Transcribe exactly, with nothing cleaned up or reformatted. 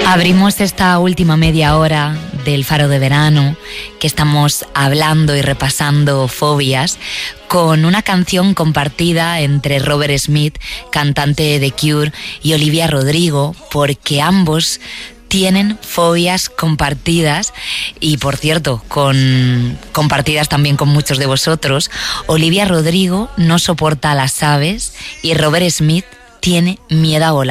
Abrimos esta última media hora del Faro de Verano, que estamos hablando y repasando fobias, con una canción compartida entre Robert Smith, cantante de The Cure, y Olivia Rodrigo, porque ambos tienen fobias compartidas y, por cierto, con, compartidas también con muchos de vosotros. Olivia Rodrigo no soporta a las aves y Robert Smith tiene miedo a volar.